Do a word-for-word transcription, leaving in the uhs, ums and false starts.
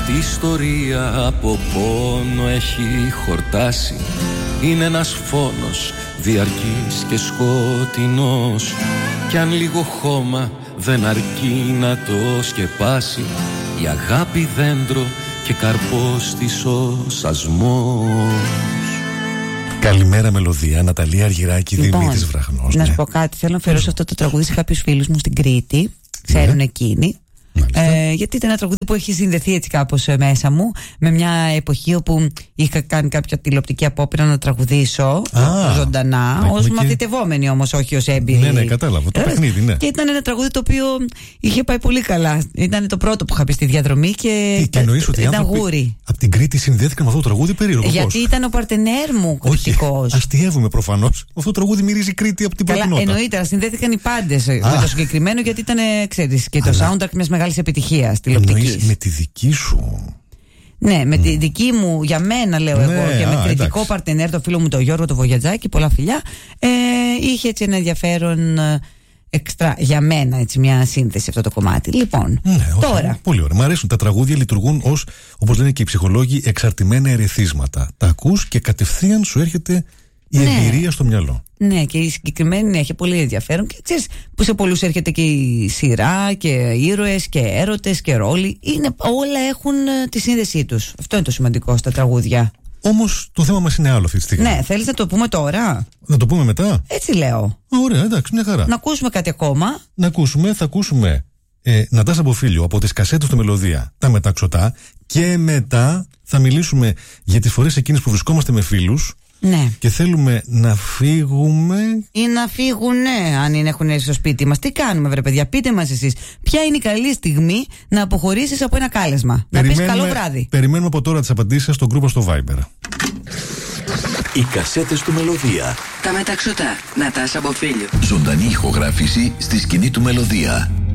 Αυτή η ιστορία από πόνο έχει χορτάσει. Είναι ένας φόνος διαρκής και σκοτεινός, κι αν λίγο χώμα δεν αρκεί να το σκεπάσει, η αγάπη δέντρο και καρπός της ο σασμός. Καλημέρα Μελωδία, Ναταλία Αργυράκη, λοιπόν, Δημήτρης Βραχνός. Να ναι. σου πω κάτι, θέλω να αφιερώσω αυτό το τραγούδι σε κάποιους φίλους μου στην Κρήτη. Ξέρουν ναι. εκείνοι. Ε, γιατί ήταν ένα τραγούδι που έχει συνδεθεί έτσι κάπως μέσα μου με μια εποχή όπου είχα κάνει κάποια τηλεοπτική απόπειρα να τραγουδήσω ah, ζωντανά, ως και... μαθητευόμενη όμως, όχι ως έμπειρη. Ναι, ναι, κατάλαβα, το ε, παιχνίδι, ναι. Και ήταν ένα τραγούδι το οποίο είχε πάει πολύ καλά. Ήταν το πρώτο που είχα πει στη διαδρομή και, Τι, και εννοείς ότι ήταν γούρι. Από την Κρήτη συνδέθηκαν με αυτό το τραγούδι περίεργο. Γιατί πώς? ήταν ο παρτενέρ μου κριτικός. Αστιεύουμε προφανώς. Αυτό το τραγούδι μυρίζει Κρήτη από την πρώτη νότα. Εννοείται, συνδέθηκαν οι πάντες με το συγκεκριμένο, γιατί ήταν, ξέρεις, και το soundtrack μιας μεγάλης επιτυχίας τηλεοπτικής. Με τη δική σου. Ναι, με mm. τη δική μου, για μένα λέω ναι, εγώ, και α, με κριτικό εντάξει. παρτενέρ, το φίλο μου τον Γιώργο το Βογιατζάκη, πολλά φιλιά, ε, είχε έτσι ένα ενδιαφέρον εξτρά, για μένα έτσι μια σύνθεση αυτό το κομμάτι. Λοιπόν, ναι, τώρα. Όχι, πολύ ωραία. Μ' αρέσουν τα τραγούδια, λειτουργούν ως, όπως λένε και οι ψυχολόγοι, εξαρτημένα ερεθίσματα. Τα ακούς και κατευθείαν σου έρχεται η ναι. εμπειρία στο μυαλό. Ναι, και η συγκεκριμένη έχει πολύ ενδιαφέρον και ξέρεις που σε πολλούς έρχεται και η σειρά και ήρωες και έρωτες και ρόλοι. Είναι, όλα έχουν τη σύνδεσή τους. Αυτό είναι το σημαντικό στα τραγούδια. Όμως το θέμα μας είναι άλλο αυτή τη στιγμή. Ναι, θέλεις να το πούμε τώρα? Να το πούμε μετά? Έτσι λέω. Ωραία, εντάξει, μια χαρά. Να ακούσουμε κάτι ακόμα. Να ακούσουμε, θα ακούσουμε ε, Νατάσα Μποφίλιο από τις κασέτες του Μελωδία, τα μεταξωτά, και μετά θα μιλήσουμε για τις φορές εκείνες που βρισκόμαστε με φίλους. Ναι. Και θέλουμε να φύγουμε. Ή να φύγουν, ναι, αν είναι, έχουν έρθει στο σπίτι μας. Τι κάνουμε, βρε παιδιά, πείτε μας εσείς. Ποια είναι η καλή στιγμή να αποχωρήσεις από ένα κάλεσμα? Να πεις καλό βράδυ. Περιμένουμε από τώρα τις απαντήσεις στον γκρουπ στο Viber. Οι κασέτες του Μελωδία. Τα μεταξωτά. Νατάσα Μποφίλιο. Ζωντανή ηχογράφηση στη σκηνή του Μελωδία.